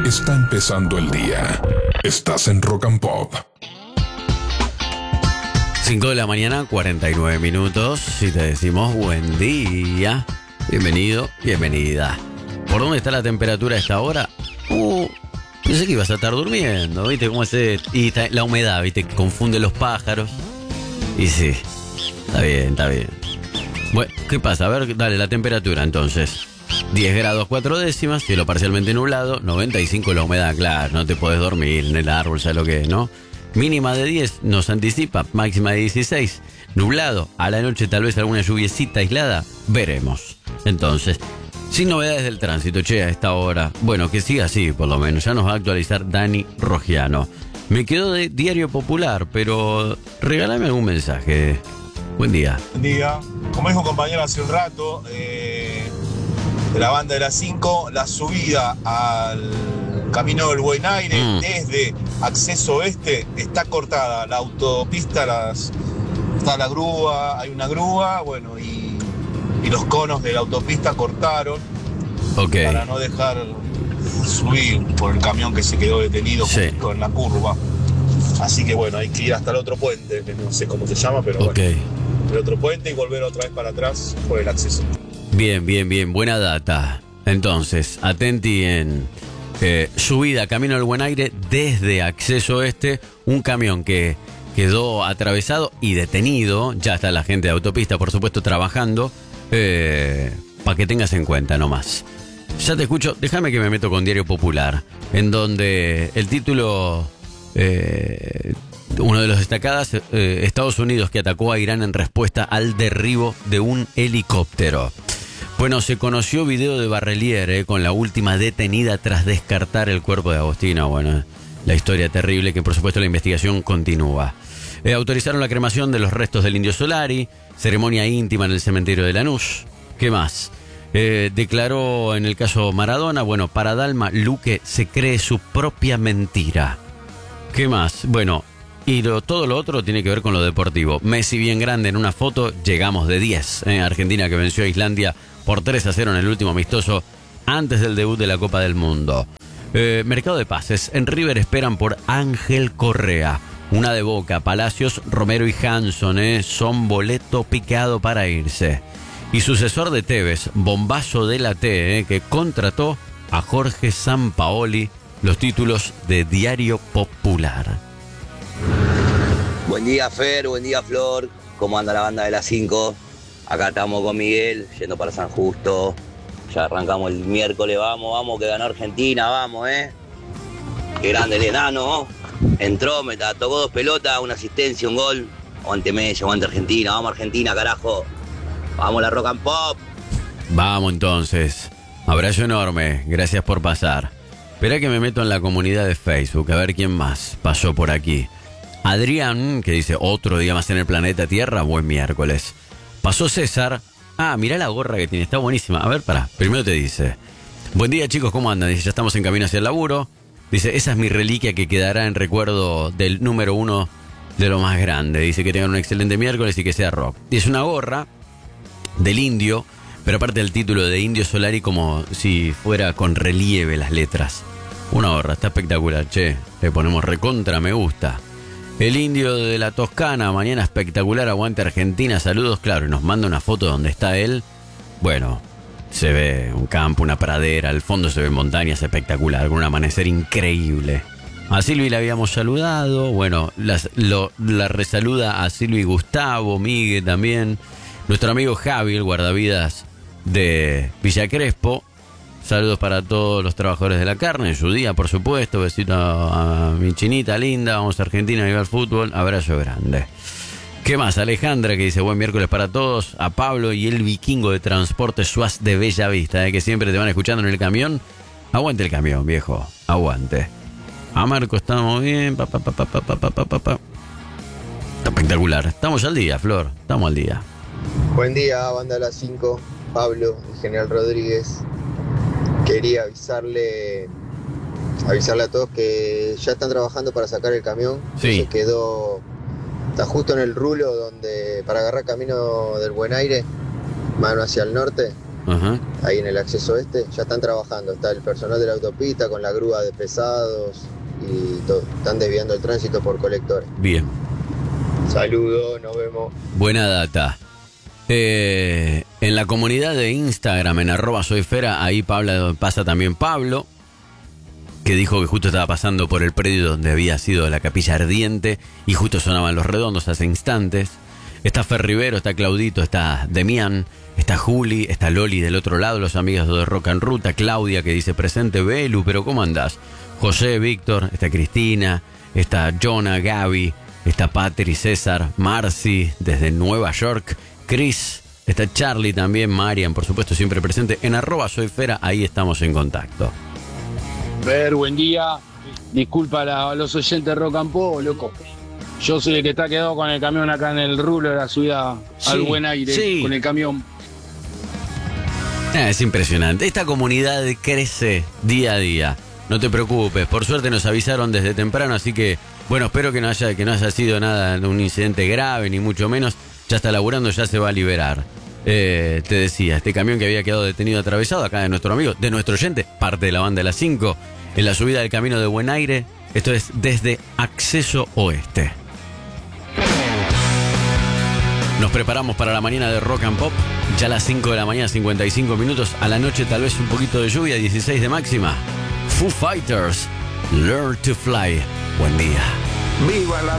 Está empezando el día. Estás en Rock and Pop. 5 de la mañana, 49 minutos. Y te decimos buen día. Bienvenido, bienvenida. ¿Por dónde está la temperatura a esta hora? Pensé que ibas a estar durmiendo, ¿viste? ¿Cómo se... Y la humedad, ¿viste? Que confunde los pájaros. Y sí, está bien, está bien. Bueno, ¿qué pasa? A ver, dale, la temperatura entonces. 10 grados 4 décimas, cielo parcialmente nublado, 95 la humedad, claro, no te podés dormir en el árbol, ¿sabes lo que es, no? Mínima de 10, nos anticipa, máxima de 16, nublado, a la noche tal vez alguna lluviecita aislada, veremos. Entonces, sin novedades del tránsito, che, a esta hora, bueno, que siga así por lo menos, ya nos va a actualizar Dani Rogiano. Me quedo de Diario Popular, pero regálame algún mensaje. Buen día. Buen día. Como dijo un compañero hace un rato, de la banda de las 5, la subida al Camino del Buen Aire desde Acceso Oeste está cortada. La autopista, está la grúa, hay una grúa, bueno, y los conos de la autopista cortaron para no dejar subir por el camión que se quedó detenido justo en la curva. Así que bueno, hay que ir hasta el otro puente, que no sé cómo se llama, pero bueno, el otro puente y volver otra vez para atrás por el acceso. Bien, bien, bien, buena data. Entonces, atenti en subida Camino del Buen Aire desde Acceso Oeste, un camión que quedó atravesado y detenido, ya está la gente de autopista, por supuesto, trabajando, para que tengas en cuenta nomás. Ya te escucho, déjame que me meto con Diario Popular, en donde el título... uno de los destacados, Estados Unidos que atacó a Irán en respuesta al derribo de un helicóptero. Bueno, se conoció video de Barrelier con la última detenida tras descartar el cuerpo de Agostina. Bueno, la historia terrible que por supuesto la investigación continúa. Autorizaron la cremación de los restos del Indio Solari, ceremonia íntima en el cementerio de Lanús. ¿Qué más? Declaró en el caso Maradona, bueno, para Dalma, Luque se cree su propia mentira. ¿Qué más? Bueno, y todo lo otro tiene que ver con lo deportivo. Messi bien grande en una foto, llegamos de 10. Argentina que venció a Islandia por 3-0 en el último amistoso antes del debut de la Copa del Mundo. Mercado de pases. En River esperan por Ángel Correa. Una de Boca, Palacios, Romero y Hanson son boleto picado para irse. Y sucesor de Tevez, bombazo de la T, que contrató a Jorge Sampaoli. Los títulos de Diario Popular. Buen día, Fer, buen día, Flor. ¿Cómo anda la banda de las 5? Acá estamos con Miguel, yendo para San Justo. Ya arrancamos el miércoles, vamos, que ganó Argentina, vamos, Qué grande el enano, entró, tocó 2 pelotas, una asistencia, un gol. Aguante Messi, aguante Argentina, vamos Argentina, carajo. Vamos la Rock and Pop. Vamos entonces. Abrazo enorme, gracias por pasar. Esperá que me meto en la comunidad de Facebook, a ver quién más pasó por aquí. Adrián, que dice, otro día más en el planeta Tierra, buen miércoles. Pasó César. Mirá la gorra que tiene, está buenísima. A ver, pará, primero te dice, buen día chicos, ¿cómo andan? Dice, ya estamos en camino hacia el laburo. Dice, esa es mi reliquia que quedará en recuerdo del número 1 de lo más grande. Dice que tengan un excelente miércoles y que sea rock. Y es una gorra del Indio, pero aparte del título de Indio Solari como si fuera con relieve las letras. Una gorra, está espectacular, che. Le ponemos recontra, me gusta. El Indio de la Toscana, mañana espectacular, aguante Argentina, saludos, claro, y nos manda una foto donde está él. Bueno, se ve un campo, una pradera, al fondo se ven montañas, espectacular, con un amanecer increíble. A Silvi la habíamos saludado, bueno, la resaluda a Silvi Gustavo, Miguel también. Nuestro amigo Javi, el guardavidas de Villa Crespo. Saludos para todos los trabajadores de la carne, en su día, por supuesto. Besito a mi chinita linda. Vamos a Argentina a jugar al fútbol. Abrazo grande. ¿Qué más? Alejandra, que dice buen miércoles para todos. A Pablo y el vikingo de transporte Suaz de Bella Vista, que siempre te van escuchando en el camión. Aguante el camión, viejo. Aguante. A Marco, estamos bien. Está espectacular. Estamos al día, Flor. Estamos al día. Buen día, banda de las 5. Pablo, el general Rodríguez. Quería avisarle a todos que ya están trabajando para sacar el camión. Sí. Está justo en el rulo donde para agarrar camino del Buen Aire, mano hacia el norte. Ajá. ahí en el acceso oeste, ya están trabajando. Está el personal de la autopista con la grúa de pesados y todo. Están desviando el tránsito por colectores. Bien. Saludos, nos vemos. Buena data. En la comunidad de Instagram, en @soyfera, ahí pasa también Pablo, que dijo que justo estaba pasando por el predio donde había sido la capilla ardiente y justo sonaban los redondos hace instantes. Está Fer Rivero, está Claudito, está Demián, está Juli, está Loli del otro lado, los amigos de Rock en Ruta, Claudia que dice presente, Belu, pero ¿cómo andás? José, Víctor, está Cristina, está Jonah, Gaby, está Patri, César, Marcy desde Nueva York, Chris, está Charlie también, Marian, por supuesto, siempre presente. En @soyfera, ahí estamos en contacto. Ver, buen día. Disculpa a los oyentes de Rock and Pop, loco. Yo soy el que está quedado con el camión acá en el rulo de la subida al Buen Aire, sí. Con el camión. Es impresionante. Esta comunidad crece día a día. No te preocupes. Por suerte nos avisaron desde temprano, así que, bueno, espero que no haya sido nada, un incidente grave, ni mucho menos. Ya está laburando, ya se va a liberar. Te decía, este camión que había quedado detenido atravesado acá de nuestro amigo, de nuestro oyente, parte de la banda de las 5, en la subida del camino de Buen Aire. Esto es desde Acceso Oeste. Nos preparamos para la mañana de Rock and Pop. Ya a las 5 de la mañana, 55 minutos. A la noche tal vez un poquito de lluvia, 16 de máxima. Foo Fighters, Learn to Fly. Buen día. ¡Viva la